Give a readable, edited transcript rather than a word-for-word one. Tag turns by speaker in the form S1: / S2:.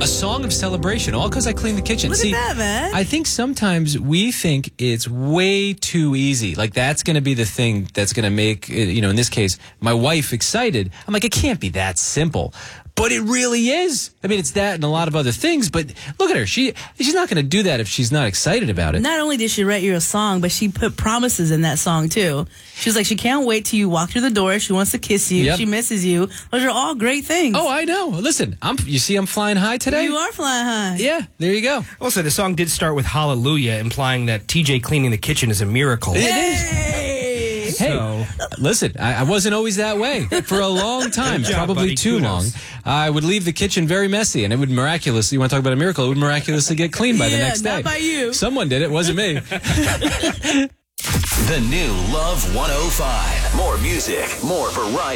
S1: A song of celebration, all because I cleaned the kitchen.
S2: Look at that, man.
S1: I think sometimes we think it's way too easy. Like, that's going to be the thing that's going to make, in this case, my wife excited. I'm like, it can't be that simple. But it really is. I mean, it's that and a lot of other things, but look at her. She's not going to do that if she's not excited about it.
S2: Not only did she write you a song, but she put promises in that song, too. She was like, she can't wait till you walk through the door. She wants to kiss you.
S1: Yep.
S2: She misses you. Those are all great things.
S1: Oh, I know. Listen, you see I'm flying high today?
S2: You are flying high.
S1: Yeah, there you go.
S3: Also, the song did start with Hallelujah, implying that TJ cleaning the kitchen is a miracle.
S1: Hey, listen, I wasn't always that way. For a long time,
S3: Good job,
S1: probably
S3: buddy.
S1: too long,
S3: Kudos.
S1: I would leave the kitchen very messy, and it would miraculously, you want to talk about a miracle, it would miraculously get clean by the next day.
S2: Not by you.
S1: Someone did it, wasn't me.
S4: The new Love 105. More music, more variety.